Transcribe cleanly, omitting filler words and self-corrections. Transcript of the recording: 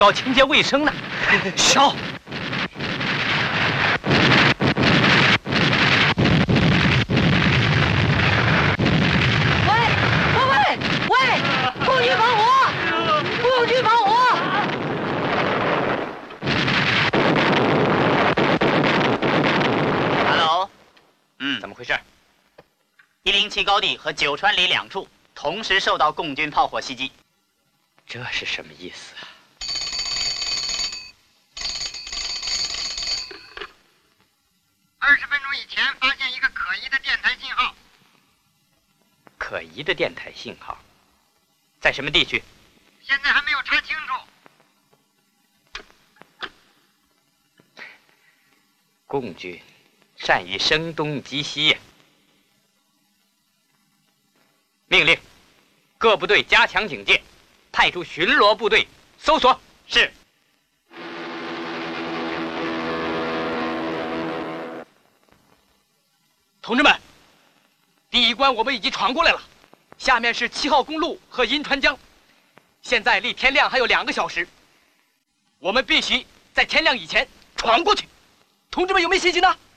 搞清洁卫生呢。少。 喂，共军防火！共军防火 ！Hello， 怎么回事 ？107高地和九川里2处同时受到共军炮火袭击。 这是什么意思啊 ？20分钟以前发现一个可疑的电台信号。 可疑的电台信号，在什么地区？ 现在还没有查清楚。 共军善于声东击西呀！命令各部队加强警戒，派出巡逻部队搜索。 是。 同志们，第一关我们已经闯过来了，下面是7号公路和银川江。现在离天亮还有2个小时，我们必须在天亮以前闯过去。同志们有没有信心呢？